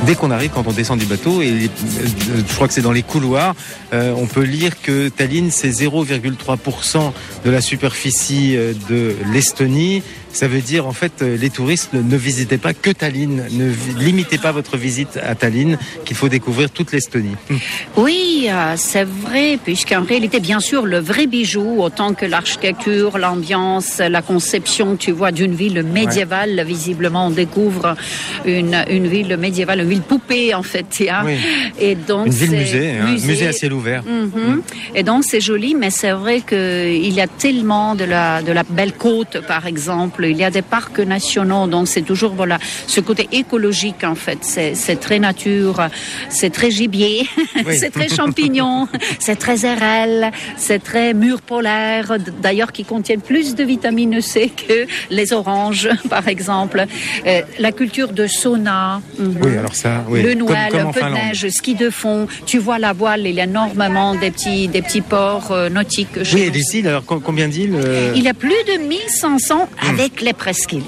dès qu'on arrive, quand on descend du bateau, et je crois que c'est dans les couloirs, on peut lire que Tallinn, c'est 0,3% de la superficie de l'Estonie. Ça veut dire, en fait, les touristes ne visitez pas que Tallinn, ne limitez pas votre visite à Tallinn, qu'il faut découvrir toute l'Estonie. Oui, c'est vrai, puisqu'en réalité, bien sûr, le vrai bijou, autant que l'architecture, l'ambiance, la conception, tu vois, d'une ville médiévale, visiblement, on découvre une ville médiévale, une ville poupée, en fait. Hein. Oui. Et donc, une ville musée à ciel ouvert. Et donc, c'est joli, mais c'est vrai qu'il y a tellement de la belle côte, par exemple. Il y a des parcs nationaux, donc c'est toujours ce côté écologique en fait. C'est très nature, c'est très gibier, c'est très champignon, c'est très RL, c'est très murs polaires, d'ailleurs qui contiennent plus de vitamine C que les oranges, par exemple. La culture de sauna, le Noël, un peu de neige, ski de fond. Tu vois la voile, il y a énormément des petits ports nautiques. Oui, et des îles, alors combien d'îles Il y a plus de 1500 avec les presqu'îles.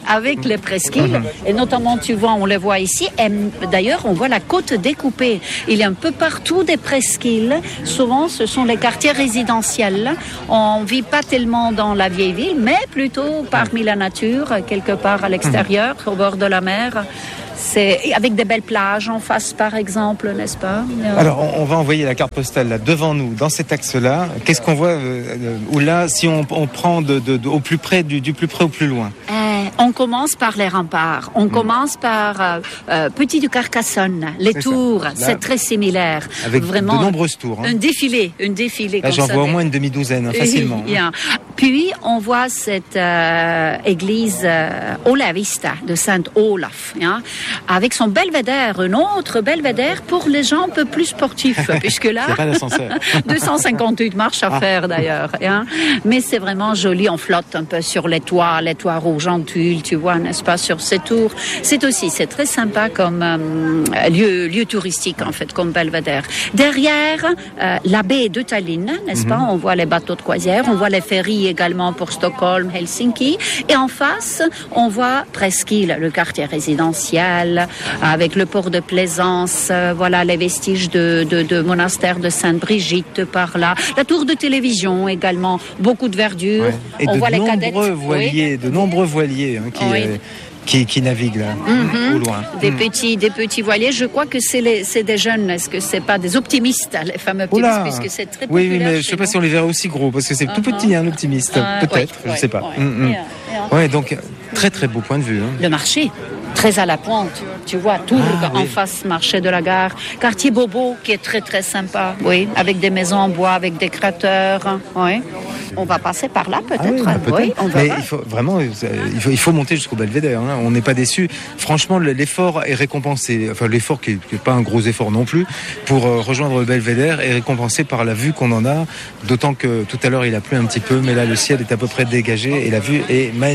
Et notamment, tu vois, on les voit ici. Et d'ailleurs, on voit la côte découpée. Il y a un peu partout des presqu'îles. Souvent, ce sont les quartiers résidentiels. On vit pas tellement dans la vieille ville, mais plutôt parmi la nature, quelque part à l'extérieur, au bord de la mer. C'est avec des belles plages en face, par exemple, n'est-ce pas? Alors, on va envoyer la carte postale là devant nous, dans cet axe-là. Qu'est-ce qu'on voit où là, si on prend au plus près, du plus près au plus loin? On commence par les remparts. On commence par Petit du Carcassonne, les tours. Là, c'est très similaire. Avec vraiment de nombreuses tours. Un défilé. Là, j'en vois au moins une demi-douzaine, facilement. Puis, on voit cette église Olavista de Saint-Olaf, avec son belvédère, un autre belvédère pour les gens un peu plus sportifs, puisque là, il n'y a pas d'ascenseur. 258 marches à faire d'ailleurs. Mais c'est vraiment joli, on flotte un peu sur les toits rouges en tuile, tu vois, n'est-ce pas, sur ces tours. C'est très sympa comme lieu touristique, en fait, comme belvédère. Derrière, la baie de Tallinn, n'est-ce pas, on voit les bateaux de croisière, on voit les ferries également pour Stockholm, Helsinki, et en face, on voit Presqu'île, le quartier résidentiel, avec le port de Plaisance, voilà les vestiges de monastère de Sainte-Brigitte par là, la tour de télévision également, beaucoup de verdure. Ouais. Et on voit les cadettes. De nombreux voiliers qui naviguent là, au loin. Des petits voiliers. Je crois que c'est des jeunes. Est-ce que c'est pas des optimistes, les fameux optimistes, puisque c'est très populaire. Oui, mais je sais pas si on les verrait aussi gros, parce que c'est tout petit, un optimiste. Peut-être, je sais pas. Donc très très beau point de vue. Le marché. Très à la pointe, tu vois, Tours en face, marché de la gare, quartier Bobo qui est très très sympa, avec des maisons en bois, avec des cratères, On va passer par là peut-être. On va. Mais il faut monter jusqu'au belvédère. On n'est pas déçus. Franchement, l'effort est récompensé. Enfin, l'effort qui n'est pas un gros effort non plus pour rejoindre le belvédère est récompensé par la vue qu'on en a. D'autant que tout à l'heure il a plu un petit peu, mais là le ciel est à peu près dégagé et la vue est magnifique.